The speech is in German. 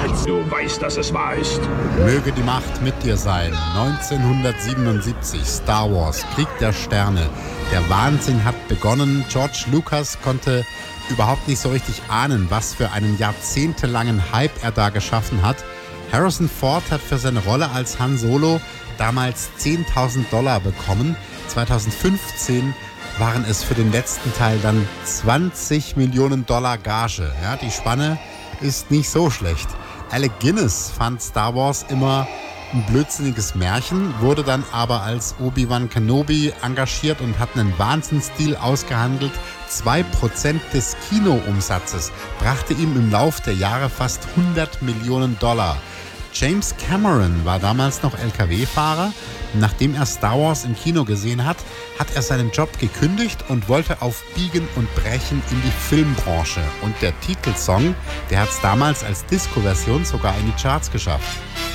Macht. Du weißt, dass es wahr ist. Möge die Macht mit dir sein. 1977, Star Wars, Krieg der Sterne. Der Wahnsinn hat begonnen. George Lucas konnte überhaupt nicht so richtig ahnen, was für einen jahrzehntelangen Hype er da geschaffen hat. Harrison Ford hat für seine Rolle als Han Solo damals $10.000 bekommen. 2015 waren es für den letzten Teil dann $20 Millionen Gage. Ja, die Spanne ist nicht so schlecht. Alec Guinness fand Star Wars immer ein blödsinniges Märchen, wurde dann aber als Obi-Wan Kenobi engagiert und hat einen Wahnsinnsdeal ausgehandelt. 2% des Kinoumsatzes brachte ihm im Lauf der Jahre fast $100 Millionen. James Cameron war damals noch LKW-Fahrer. Nachdem er Star Wars im Kino gesehen hat, hat er seinen Job gekündigt und wollte auf Biegen und Brechen in die Filmbranche. Und der Titelsong, der hat es damals als Disco-Version sogar in die Charts geschafft.